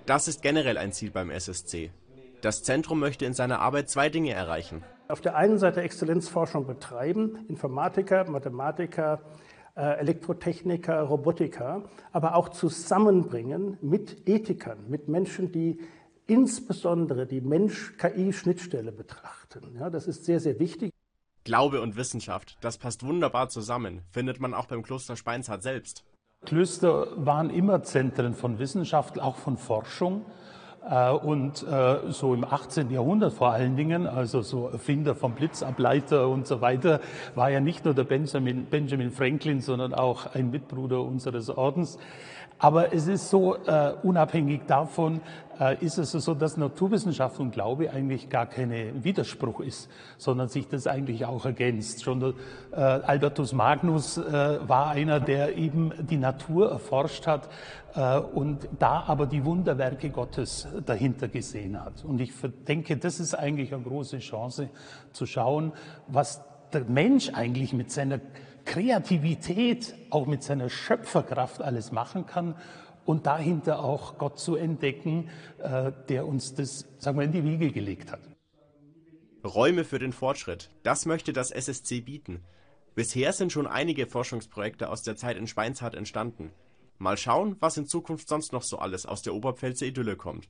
Das ist generell ein Ziel beim SSC. Das Zentrum möchte in seiner Arbeit zwei Dinge erreichen. Auf der einen Seite Exzellenzforschung betreiben, Informatiker, Mathematiker, Elektrotechniker, Robotiker, aber auch zusammenbringen mit Ethikern, mit Menschen, die insbesondere die Mensch-KI-Schnittstelle betrachten. Ja, das ist sehr, sehr wichtig. Glaube und Wissenschaft, das passt wunderbar zusammen, findet man auch beim Kloster Speinshardt selbst. Klöster waren immer Zentren von Wissenschaft, auch von Forschung. Und so im 18. Jahrhundert vor allen Dingen, also so Erfinder vom Blitzableiter und so weiter, war ja nicht nur der Benjamin Franklin, sondern auch ein Mitbruder unseres Ordens. Aber es ist so, unabhängig davon ist es so, dass Naturwissenschaft und Glaube eigentlich gar kein Widerspruch ist, sondern sich das eigentlich auch ergänzt. Schon Albertus Magnus war einer, der eben die Natur erforscht hat und da aber die Wunderwerke Gottes dahinter gesehen hat. Und ich denke, das ist eigentlich eine große Chance, zu schauen, was der Mensch eigentlich mit seiner Kreativität, auch mit seiner Schöpferkraft alles machen kann und dahinter auch Gott zu entdecken, der uns das, sagen wir, in die Wiege gelegt hat. Räume für den Fortschritt, das möchte das SSC bieten. Bisher sind schon einige Forschungsprojekte aus der Zeit in Speinshardt entstanden. Mal schauen, was in Zukunft sonst noch so alles aus der Oberpfälzer Idylle kommt.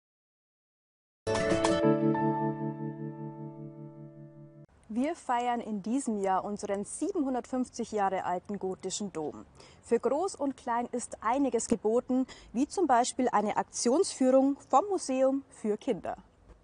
Wir feiern in diesem Jahr unseren 750 Jahre alten gotischen Dom. Für Groß und Klein ist einiges geboten, wie zum Beispiel eine Aktionsführung vom Museum für Kinder.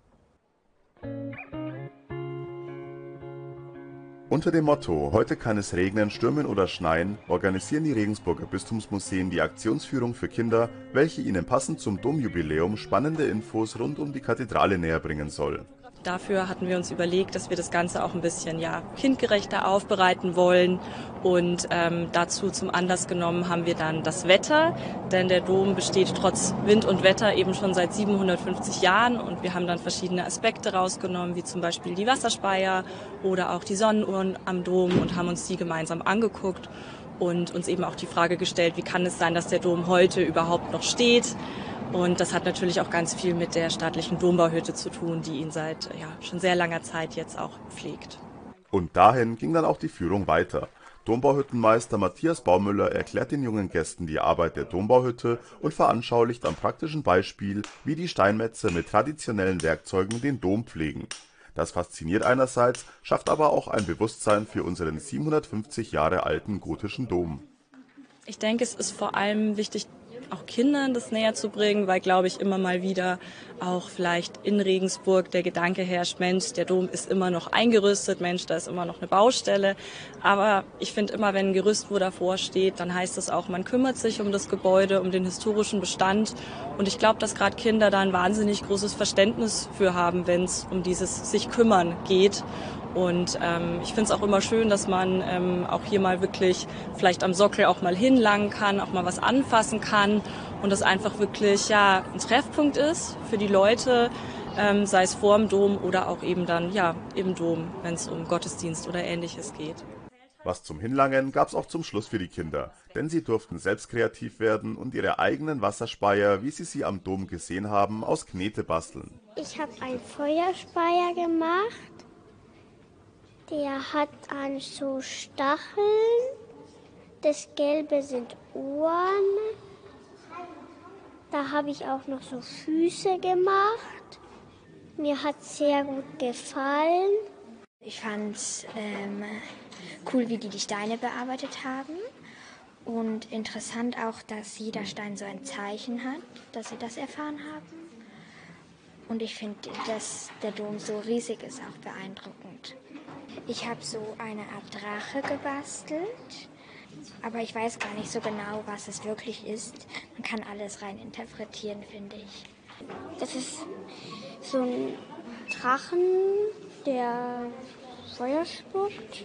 Unter dem Motto „Heute kann es regnen, stürmen oder schneien" organisieren die Regensburger Bistumsmuseen die Aktionsführung für Kinder, welche ihnen passend zum Domjubiläum spannende Infos rund um die Kathedrale näherbringen soll. Dafür hatten wir uns überlegt, dass wir das Ganze auch ein bisschen kindgerechter aufbereiten wollen und dazu zum Anlass genommen haben wir dann das Wetter, denn der Dom besteht trotz Wind und Wetter eben schon seit 750 Jahren und wir haben dann verschiedene Aspekte rausgenommen, wie zum Beispiel die Wasserspeier oder auch die Sonnenuhren am Dom und haben uns die gemeinsam angeguckt und uns eben auch die Frage gestellt, wie kann es sein, dass der Dom heute überhaupt noch steht? Und das hat natürlich auch ganz viel mit der staatlichen Dombauhütte zu tun, die ihn seit schon sehr langer Zeit jetzt auch pflegt. Und dahin ging dann auch die Führung weiter. Dombauhüttenmeister Matthias Baumüller erklärt den jungen Gästen die Arbeit der Dombauhütte und veranschaulicht am praktischen Beispiel, wie die Steinmetze mit traditionellen Werkzeugen den Dom pflegen. Das fasziniert einerseits, schafft aber auch ein Bewusstsein für unseren 750 Jahre alten gotischen Dom. Ich denke, es ist vor allem wichtig, auch Kindern das näher zu bringen, weil, glaube ich, immer mal wieder auch vielleicht in Regensburg der Gedanke herrscht, Mensch, der Dom ist immer noch eingerüstet, Mensch, da ist immer noch eine Baustelle. Aber ich finde immer, wenn ein Gerüst wo davor steht, dann heißt es auch, man kümmert sich um das Gebäude, um den historischen Bestand. Und ich glaube, dass gerade Kinder da ein wahnsinnig großes Verständnis für haben, wenn es um dieses sich kümmern geht. Und ich finde es auch immer schön, dass man auch hier mal wirklich vielleicht am Sockel auch mal hinlangen kann, auch mal was anfassen kann und das einfach wirklich ein Treffpunkt ist für die Leute, sei es vor dem Dom oder auch eben dann im Dom, wenn es um Gottesdienst oder Ähnliches geht. Was zum Hinlangen gab's auch zum Schluss für die Kinder, denn sie durften selbst kreativ werden und ihre eigenen Wasserspeier, wie sie am Dom gesehen haben, aus Knete basteln. Ich habe einen Feuerspeier gemacht. Der hat so Stacheln, das Gelbe sind Ohren, da habe ich auch noch so Füße gemacht. Mir hat es sehr gut gefallen. Ich fand es cool, wie die Steine bearbeitet haben und interessant auch, dass jeder Stein so ein Zeichen hat, dass sie das erfahren haben. Und ich finde, dass der Dom so riesig ist, auch beeindruckend. Ich habe so eine Art Drache gebastelt, aber ich weiß gar nicht so genau, was es wirklich ist. Man kann alles rein interpretieren, finde ich. Das ist so ein Drachen, der Feuer spuckt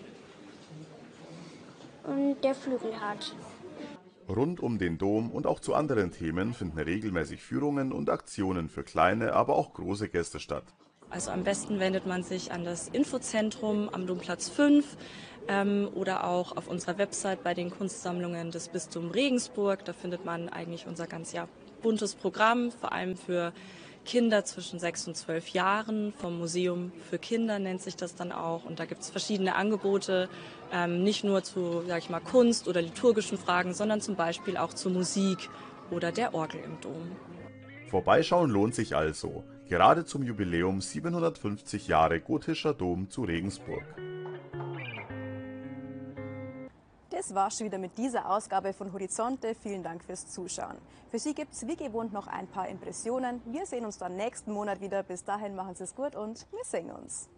und der Flügel hat. Rund um den Dom und auch zu anderen Themen finden regelmäßig Führungen und Aktionen für kleine, aber auch große Gäste statt. Also am besten wendet man sich an das Infozentrum am Domplatz 5 oder auch auf unserer Website bei den Kunstsammlungen des Bistums Regensburg. Da findet man eigentlich unser ganz buntes Programm, vor allem für Kinder zwischen 6 und 12 Jahren. Vom Museum für Kinder nennt sich das dann auch. Und da gibt es verschiedene Angebote, nicht nur zu, sag ich mal, Kunst oder liturgischen Fragen, sondern zum Beispiel auch zu Musik oder der Orgel im Dom. Vorbeischauen lohnt sich also, gerade zum Jubiläum 750 Jahre Gotischer Dom zu Regensburg. Das war's schon wieder mit dieser Ausgabe von Horizonte. Vielen Dank fürs Zuschauen. Für Sie gibt es wie gewohnt noch ein paar Impressionen. Wir sehen uns dann nächsten Monat wieder. Bis dahin machen Sie es gut und wir sehen uns.